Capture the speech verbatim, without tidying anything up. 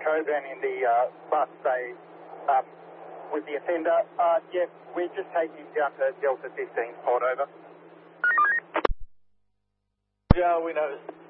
Coburn in the uh, bus bay um, with the offender. Uh, yeah, we're just taking him down to Delta fifteen, port over. Yeah, we noticed.